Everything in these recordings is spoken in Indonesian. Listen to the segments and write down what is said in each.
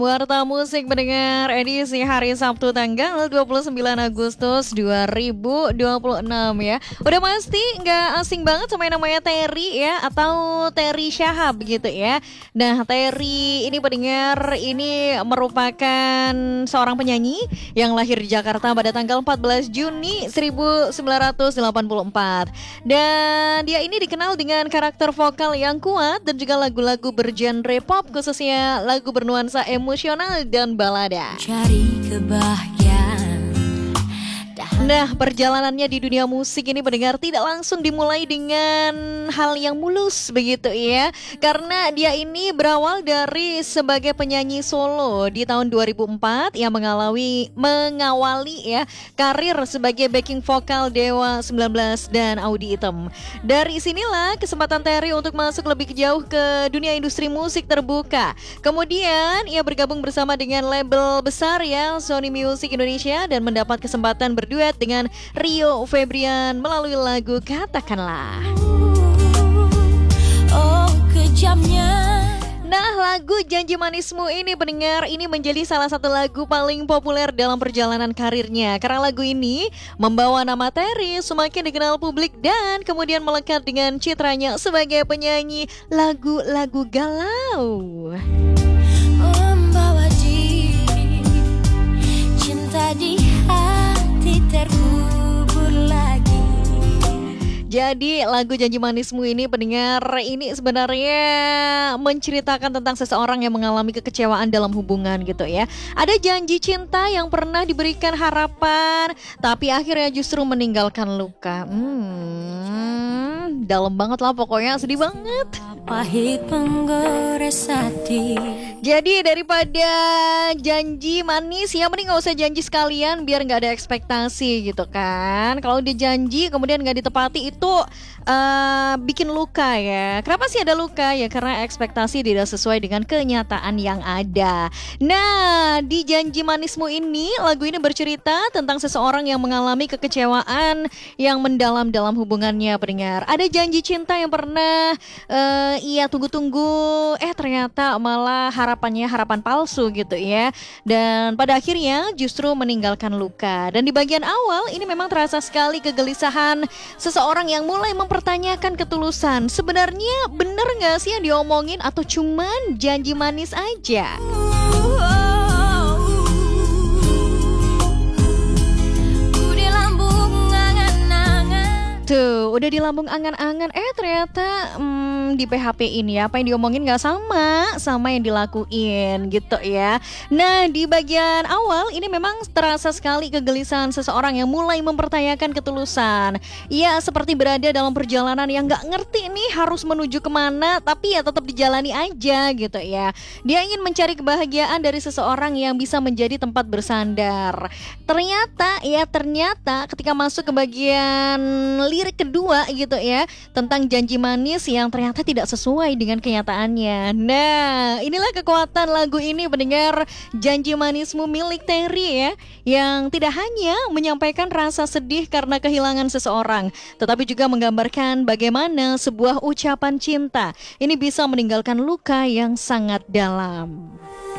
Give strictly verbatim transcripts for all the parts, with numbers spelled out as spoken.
Warta Musik mendengar edisi hari Sabtu tanggal dua puluh sembilan Agustus dua ribu dua puluh enam ya. Udah pasti nggak asing banget sama yang namanya Terry ya, atau Terry Syahab gitu ya. Nah, Terry ini pendengar ini merupakan seorang penyanyi yang lahir di Jakarta pada tanggal empat belas Juni seribu sembilan ratus delapan puluh empat. Dan dia ini dikenal dengan karakter vokal yang kuat dan juga lagu-lagu bergenre pop, khususnya lagu bernuansa emosional dan balada. Cari kebahagiaan. Nah, perjalanannya di dunia musik ini pendengar tidak langsung dimulai dengan hal yang mulus begitu ya. Karena dia ini berawal dari sebagai penyanyi solo di tahun dua ribu empat yang mengalami mengawali ya karir sebagai backing vokal Dewa sembilan belas dan Audy Item. Dari sinilah kesempatan Terry untuk masuk lebih jauh ke dunia industri musik terbuka. Kemudian ia bergabung bersama dengan label besar ya Sony Music Indonesia dan mendapat kesempatan berduet dengan Rio Febrian melalui lagu Katakanlah. Oh, kejamnya. Nah, lagu Janji Manismu ini pendengar ini menjadi salah satu lagu paling populer dalam perjalanan karirnya. Karena lagu ini membawa nama Terry semakin dikenal publik dan kemudian melekat dengan citranya sebagai penyanyi lagu-lagu galau. Membawa diri, cinta di hati terkubur lagi. Jadi lagu Janji Manismu ini pendengar ini sebenarnya menceritakan tentang seseorang yang mengalami kekecewaan dalam hubungan gitu ya. Ada janji cinta yang pernah diberikan harapan, tapi akhirnya justru meninggalkan luka. Hmm, dalam banget lah pokoknya, sedih banget. Pahit penggores hati. Jadi daripada janji manis ya mending gak usah janji sekalian biar gak ada ekspektasi gitu kan. Kalau udah janji kemudian gak ditepati itu uh, bikin luka ya. Kenapa sih ada luka? Ya karena ekspektasi tidak sesuai dengan kenyataan yang ada. Nah, di Janji Manismu ini lagu ini bercerita tentang seseorang yang mengalami kekecewaan yang mendalam dalam hubungannya pendengar. Ada janji cinta yang pernah uh, ia tunggu-tunggu, eh ternyata malah harapannya harapan palsu gitu ya. Dan pada akhirnya justru meninggalkan luka. Dan di bagian awal ini memang terasa sekali kegelisahan seseorang yang mulai mempertanyakan ketulusan. Sebenarnya bener gak sih yang diomongin atau cuman janji manis aja? Tuh, udah di lambung angan-angan, eh ternyata hmm, di P H P-in ya, apa yang diomongin gak sama sama yang dilakuin gitu ya. Nah, di bagian awal ini memang terasa sekali kegelisahan seseorang yang mulai mempertanyakan ketulusan. Ia seperti berada dalam perjalanan yang gak ngerti nih harus menuju kemana, tapi ya tetap dijalani aja gitu ya. Dia ingin mencari kebahagiaan dari seseorang yang bisa menjadi tempat bersandar. Ternyata, ya ternyata ketika masuk ke bagian lirik kedua gitu ya tentang janji manis yang ternyata tidak sesuai dengan kenyataannya. Nah, inilah kekuatan lagu ini pendengar Janji Manismu milik Terry ya, yang tidak hanya menyampaikan rasa sedih karena kehilangan seseorang, tetapi juga menggambarkan bagaimana sebuah ucapan cinta ini bisa meninggalkan luka yang sangat dalam.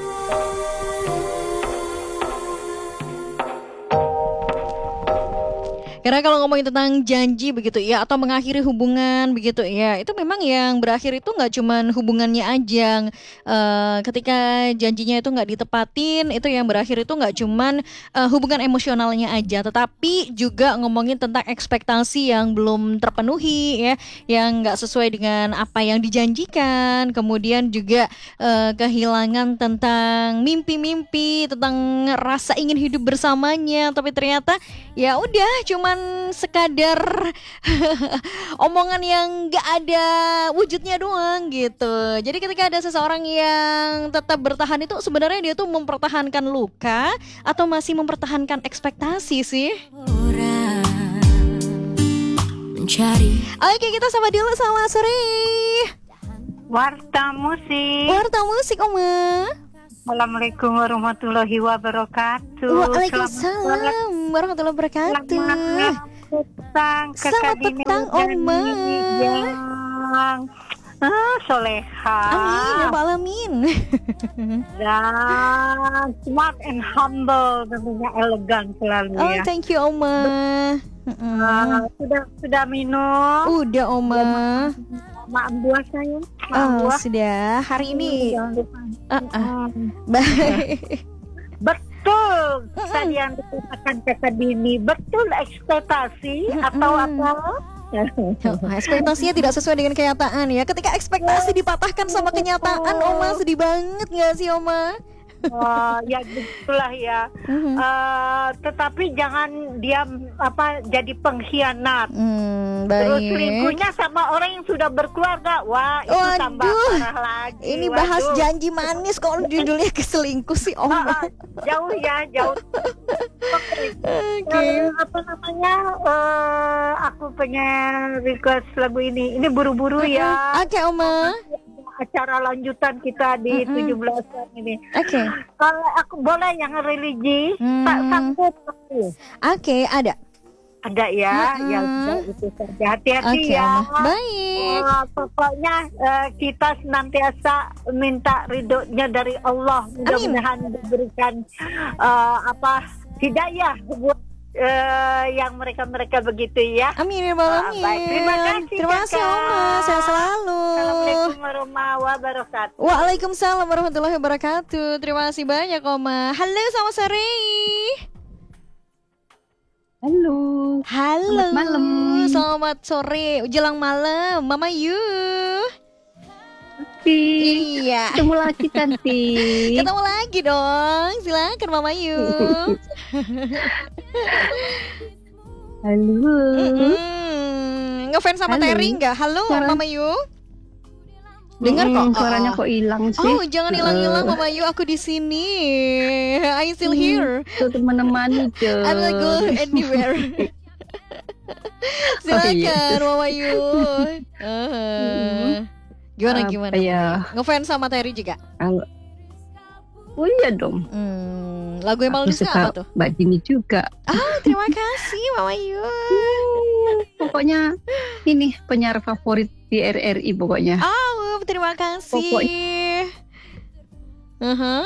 Karena kalau ngomongin tentang janji begitu ya, atau mengakhiri hubungan begitu ya, itu memang yang berakhir itu nggak cuman hubungannya aja. Uh, ketika janjinya itu nggak ditepatin, itu yang berakhir itu nggak cuman uh, hubungan emosionalnya aja, tetapi juga ngomongin tentang ekspektasi yang belum terpenuhi ya, yang nggak sesuai dengan apa yang dijanjikan. Kemudian juga uh, kehilangan tentang mimpi-mimpi, tentang rasa ingin hidup bersamanya, tapi ternyata ya udah cuman sekadar omongan yang gak ada wujudnya doang gitu. Jadi ketika ada seseorang yang tetap bertahan itu sebenarnya dia tuh mempertahankan luka atau masih mempertahankan ekspektasi sih? Mencari. Oke, kita sama dulu, selamat sore. Warta Musik. Warta Musik, Oma. Assalamualaikum warahmatullahi wabarakatuh. Waalaikumsalam warahmatullahi wabarakatuh. Selamat petang, Selamat petang, Oma. Yang ah, soleha. Amin ya Rabbal alamin. Dan smart and humble, tentunya elegan selalu Oh, ya. thank you Oma. Mm-mm. Ah, sudah sudah minum. Udah Oma. Maaf buah saya. Maaf Oh, buah. sudah. Hari ini Jangan lupa. Ah, ah. Mm. baik. Betul. Tadi yang dikatakan Kakak Dini, betul ekspektasi atau Mm-mm. apa? Oh, ekspektasinya tidak sesuai dengan kenyataan ya. Ketika ekspektasi dipatahkan sama kenyataan, Oma sedih banget nggak sih Oma? Oh, ya begitulah ya. Mhm. Eh, tetapi jangan dia apa jadi pengkhianat. Hmm, Terus baik. selingkuhnya sama orang yang sudah berkeluarga. Wah, itu tambah Waduh, parah lagi. ini bahas Waduh. janji manis kok judulnya keselingkuh sih Ah, Oma. ah, jauh ya, jauh. Oke. Oke. Eh, apa namanya? Eh, aku pengen request lagu ini. Ini buru-buru ya. Oke Oma. Acara lanjutan kita di Mm-mm. tujuh belasan ini. Oke. Kalau aku boleh yang religi, Hmm. tak sanggup aku. Oke, ada. Ada ya, Mm-mm. ya sudah itu saja. Hati-hati Oke ya. Oma. Baik. Eh, pokoknya eh, kita senantiasa minta ridhonya dari Allah. Mudah-mudahan diberikan eh, apa hidayah buat eh, yang mereka-mereka begitu ya. Amin ya Rabbal Ah, alamin. baik. Terima kasih, Terima kasih Kakak. Oma. Sehat selalu. Assalamualaikum warahmatullahi wabarakatuh. Waalaikumsalam warahmatullahi wabarakatuh. Terima kasih banyak Oma. Halo, selamat sore. Halo, Halo. Selamat malam. Selamat sore, jelang malam, Mama Yu. cantik. Iya. Ketemu lagi cantik. Ketemu lagi dong. Silakan Mama Yu. Halo. Mm-mm. Ngefans sama Halo. Terry nggak? Halo Suara- Mama Yu. Dengar Mm, kok. Suaranya Oh. kok hilang sih? Oh, jangan hilang-hilang Eh, Mama Yu, aku di sini. I still Hmm. here. Untuk menemani Cus. I'm not go anywhere. Silakan iya. Mama Yu. Uh, gimana gimana? Apa ya? Ngefans sama Terry juga? Kalau- Oh iya dong. Hmm, lagu yang paling Aku suka apa suka tuh? Mbak Dini juga. Oh, terima kasih Mama Yu. Pokoknya ini penyiar favorit di R R I pokoknya. Oh, terima kasih. Uh-huh.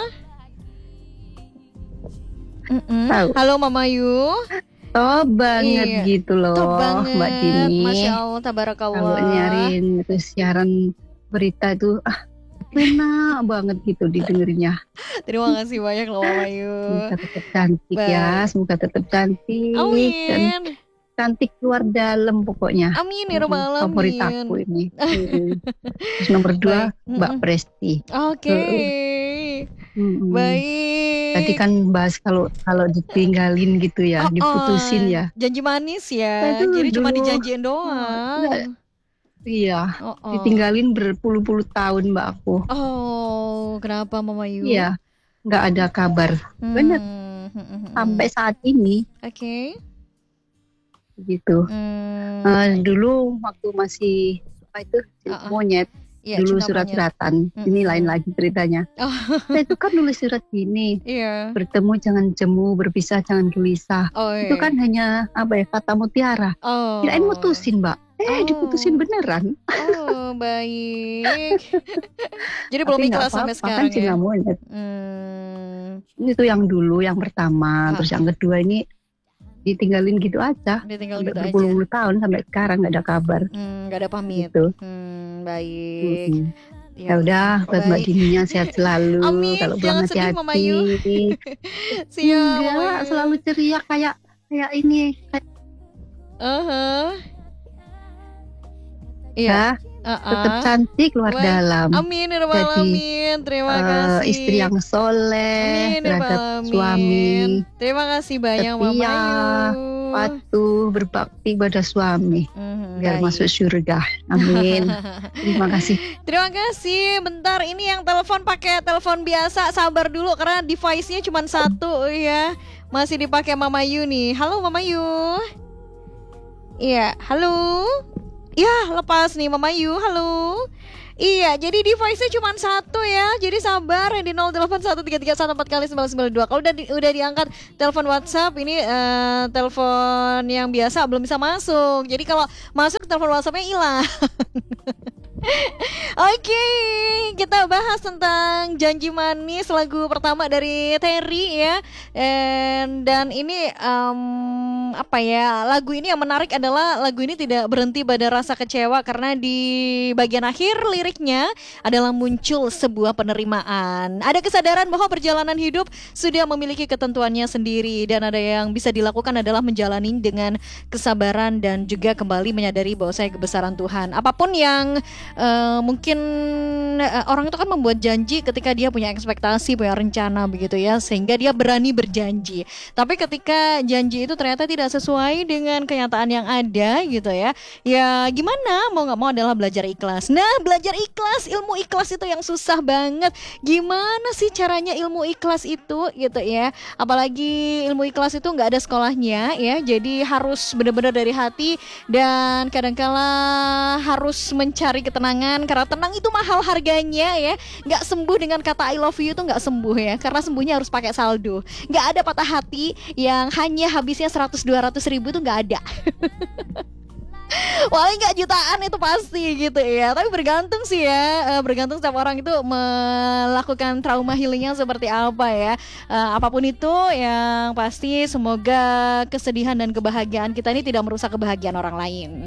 Mm-mm. Tahu. Halo Mama Yu. Oh banget Iya. gitu loh Tuh banget. Mbak Dini. Masya Allah, tabarakallah. Kalau nyariin terus siaran berita itu ah enak banget gitu didengerinya. Terima kasih banyak loh Mama Yu. Semoga tetap cantik Baik. ya, semoga tetap cantik dan Amin. cantik luar dalam pokoknya. Amin ya Rabbal Mm, alamin. Favorit aku ini. Mm. Terus nomor dua Baik. Mbak Mm-mm. Presti. Oke. Mm-mm. Baik. Tadi kan bahas kalau kalau ditinggalin gitu ya, Oh, diputusin oh, ya. Janji manis ya. Aduh, Jadi cuma dulu. dijanjiin doang. Enggak. Iya, Oh, oh. ditinggalin berpuluh-puluh tahun Mbak aku. Oh, kenapa Mama Yu? Iya, nggak ada kabar. Hmm, bener. hmm, hmm, hmm. Sampai saat ini Oke. gitu. Hmm, Eh, dulu waktu masih apa itu Uh-uh. monyet, iya, dulu cinta surat monyet. suratan. Mm-mm. Ini lain lagi ceritanya. Oh. Saya itu kan nulis surat gini, Iya. bertemu jangan jemu, berpisah jangan gelisah. Oh, iya. Itu kan hanya apa ya kata mutiara. Oh. Kirain mutusin Mbak. Eh Oh. diputusin beneran. Oh, baik. Jadi belum Tapi nggak ikhlas sampai apa-apa, sekarang kan ya. cinta monyet. Hmm, Itu yang dulu, yang pertama. Ah. Terus yang kedua ini ditinggalin gitu aja. ditinggal Sampai gitu aja. berpuluh-puluh tahun sampai sekarang nggak ada kabar. Hmm, gak ada pamit. Gitu. Hmm, baik. Mm-mm. Ya. Ya udah, buat Mbak Baik. Dininya sehat selalu. Amin, Kalau jangan pulang sedih, Mama Yu. hati-hati. Siap. Mama Enggak, Yu. selalu ceria kayak kayak ini. Kayak, Uh-huh. ya, Iya. Uh-uh. tetap cantik luar Wah, dalam. Amin ya Rabbal Jadi, alamin. Terima Eh, kasih. istri yang soleh Amin ya terhadap Rabbal alamin. suami, Terima kasih banyak Mama setia, Yu. patuh, berbakti pada suami Mhm, biar baik. masuk surga. Amin. Terima kasih. Terima kasih. Bentar, ini yang telepon pakai telepon biasa. Sabar dulu karena device-nya cuma satu ya. Masih dipakai Mama Yu nih. Halo Mama Yu. Iya, halo. Ya, lepas nih Mama Yu. Halo. Iya, jadi device-nya cuma satu ya. Jadi sabar di nol delapan satu tiga tiga satu empat kali sembilan sembilan dua. Kalau udah di, udah diangkat telepon WhatsApp ini eh, telepon yang biasa belum bisa masuk. Jadi kalau masuk telepon WhatsApp-nya hilang. Oke, kita bahas tentang Janji Manis, lagu pertama dari Terry ya. And, dan ini em, apa ya, lagu ini yang menarik adalah lagu ini tidak berhenti pada rasa kecewa, karena di bagian akhir liriknya adalah muncul sebuah penerimaan. Ada kesadaran bahwa perjalanan hidup sudah memiliki ketentuannya sendiri, dan ada yang bisa dilakukan adalah menjalani dengan kesabaran dan juga kembali menyadari bahwa saya kebesaran Tuhan. Apapun yang Uh, mungkin uh, orang itu kan membuat janji ketika dia punya ekspektasi, punya rencana begitu ya, sehingga dia berani berjanji. Tapi ketika janji itu ternyata tidak sesuai dengan kenyataan yang ada gitu ya, ya gimana, mau gak mau adalah belajar ikhlas. Nah, belajar ikhlas, ilmu ikhlas itu yang susah banget. Gimana sih caranya ilmu ikhlas itu gitu ya, apalagi ilmu ikhlas itu gak ada sekolahnya ya, jadi harus benar-benar dari hati, dan kadangkala harus mencari ketenangan, karena tenang itu mahal harganya ya. Nggak sembuh dengan kata I love you itu nggak sembuh ya, karena sembuhnya harus pakai saldo. Nggak ada patah hati yang hanya habisnya seratus dua ratus ribu, itu nggak ada. Paling nggak jutaan itu pasti gitu ya. Tapi bergantung sih ya, bergantung setiap orang itu melakukan trauma healingnya seperti apa ya. Apapun itu, yang pasti semoga kesedihan dan kebahagiaan kita ini tidak merusak kebahagiaan orang lain.